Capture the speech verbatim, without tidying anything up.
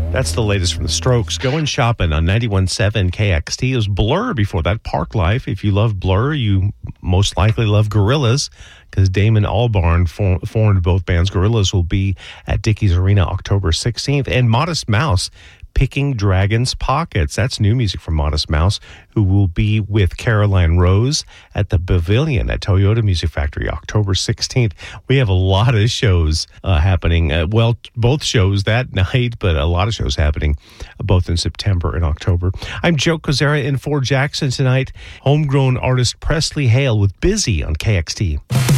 That's the latest from the Strokes. Going shopping on ninety-one point seven K X T. It was Blur before that, Park Life. If you love Blur, you most likely love Gorillaz, because Damon Albarn for, formed both bands. Gorillaz will be at Dickies Arena October sixteenth. And Modest Mouse, Picking Dragon's Pockets. That's new music from Modest Mouse, who will be with Caroline Rose at the Pavilion at Toyota Music Factory October sixteenth. We have a lot of shows uh, happening. Uh, well, both shows that night, but a lot of shows happening uh, both in September and October. I'm Joe Kozera in for Jackson tonight. Homegrown artist Presley Hale with Busy on K X T.